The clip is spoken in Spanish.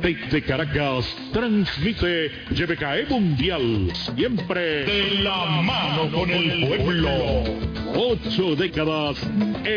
Desde Caracas, transmite YBKE Mundial, siempre de la mano con el pueblo. 8 décadas